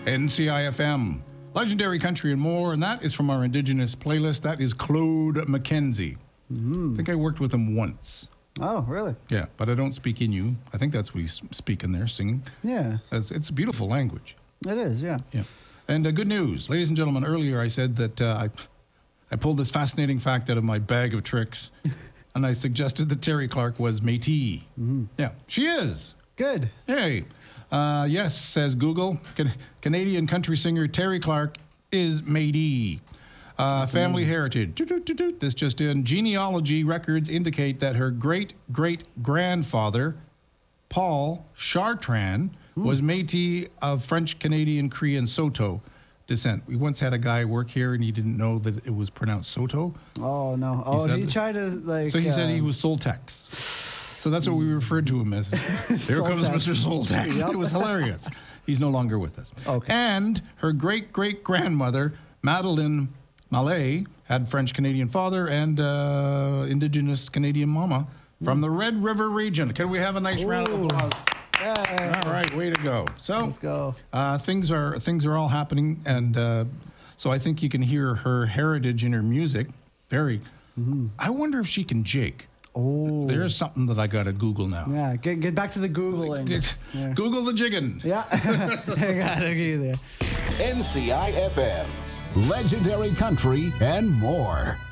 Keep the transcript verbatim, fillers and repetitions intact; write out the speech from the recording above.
N C I F M, Legendary Country and More, and that is from our Indigenous playlist. That is Claude McKenzie. Mm-hmm. I think I worked with him once. Oh, really? Yeah, but I don't speak Innu. I think that's what he's speaking there, singing. Yeah. It's, it's a beautiful language. It is, yeah. Yeah. And uh, good news. Ladies and gentlemen, earlier I said that uh, I, I pulled this fascinating fact out of my bag of tricks, and I suggested that Terry Clark was Métis. Mm-hmm. Yeah, she is. Good. Hey. Uh, yes, says Google. Can- Canadian country singer Terry Clark is Métis. Uh, family heritage. Doo-doo-doo-doo. This just in. Genealogy records indicate that her great-great-grandfather, Paul Chartrand, mm. was Métis of French-Canadian Cree and Saulteaux descent. We once had a guy work here, and he didn't know that it was pronounced Saulteaux. Oh, no. Oh, he, he tried to, like... So he uh, said he was Soltex. So that's what we referred to him as. Here comes Mister Soltex. Yep. It was hilarious. He's no longer with us. Okay. And her great-great-grandmother, Madeleine Mallet, had French-Canadian father and uh, Indigenous Canadian mama from the Red River region. Can we have a nice Ooh. round of applause? Yeah. All right, way to go. So let's go. Uh, things are things are all happening, and uh, so I think you can hear her heritage in her music. Very. Mm-hmm. I wonder if she can jig. Oh, there's something that I got to Google now. Yeah, get get back to the Googling. Get, yeah. Google the jigging. Yeah, I got it there. N C I F M, Legendary Country and More.